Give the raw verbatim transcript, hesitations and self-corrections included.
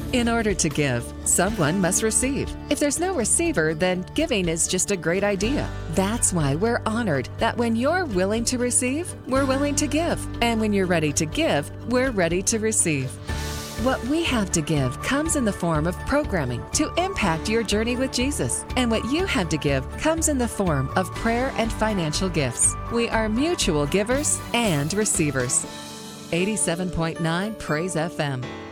In order to give, someone must receive. If there's no receiver, then giving is just a great idea. That's why we're honored that when you're willing to receive, we're willing to give. And when you're ready to give, we're ready to receive. What we have to give comes in the form of programming to impact your journey with Jesus. And what you have to give comes in the form of prayer and financial gifts. We are mutual givers and receivers. eighty-seven point nine Praise F M.